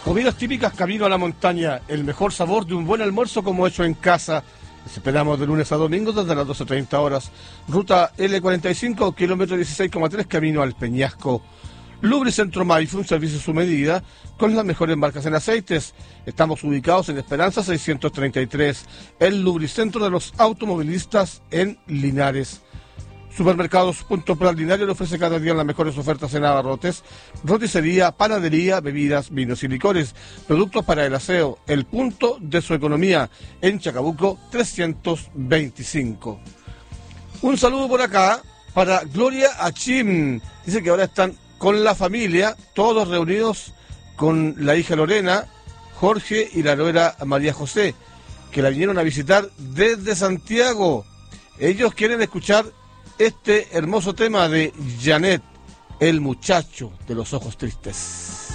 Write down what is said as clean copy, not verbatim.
Comidas típicas camino a la montaña, el mejor sabor de un buen almuerzo como hecho en casa. Les esperamos de lunes a domingo desde las 12:30 horas. Ruta L45, kilómetro 16,3, camino al Peñasco. Lubricentro Maife, un servicio a su medida, con las mejores marcas en aceites. Estamos ubicados en Esperanza 633, el lubricentro de los automovilistas en Linares. Supermercados Punto Plan Linares le ofrece cada día las mejores ofertas en abarrotes, roticería, panadería, bebidas, vinos y licores, productos para el aseo, el punto de su economía, en Chacabuco 325. Un saludo por acá para Gloria Achim. Dice que ahora están con la familia, todos reunidos con la hija Lorena, Jorge y la nuera María José, que la vinieron a visitar desde Santiago. Ellos quieren escuchar este hermoso tema de Janet, el muchacho de los ojos tristes.